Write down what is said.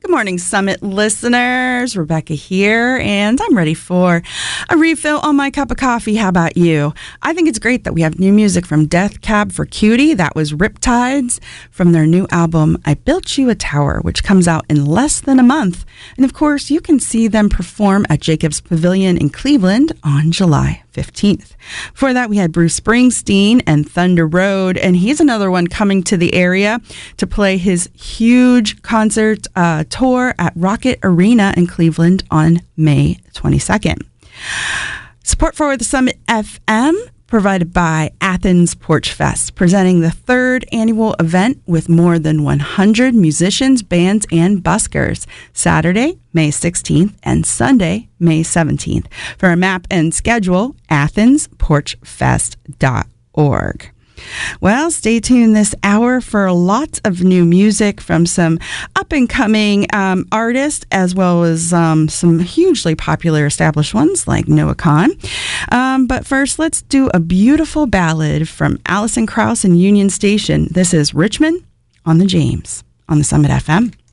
Good morning, Summit listeners. Rebecca here, and I'm ready for a refill on my cup of coffee. How about you? I think it's great that we have new music from Death Cab for Cutie. That was Riptides from their new album, I Built You a Tower, which comes out in less than a month. And of course, you can see them perform at Jacobs Pavilion in Cleveland on July 15th. Before that, we had Bruce Springsteen and Thunder Road, and he's another one coming to the area to play his huge concert tour at Rocket Arena in Cleveland on May 22nd. Support for the Summit FM provided by Athens Porch Fest, presenting the third annual event with more than 100 musicians, bands, and buskers, Saturday, May 16th, and Sunday, May 17th. For a map and schedule, AthensPorchFest.org. Well, stay tuned this hour for lots of new music from some up-and-coming artists, as well as some hugely popular established ones like Noah Kahan. But first, let's do a beautiful ballad from Alison Krauss and Union Station. This is Richmond on the James on the Summit FM.